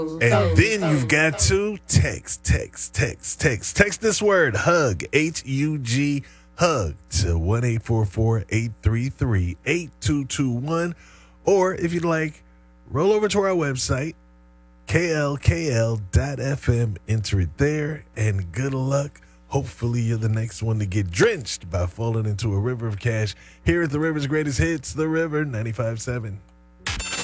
And then you've got to text this word HUG, HUG, HUG to 1-844-833-8221. Or if you'd like, roll over to our website, klkl.fm, enter it there, and good luck. Hopefully you're the next one to get drenched by falling into a river of cash here at the River's Greatest Hits, The River 95.7.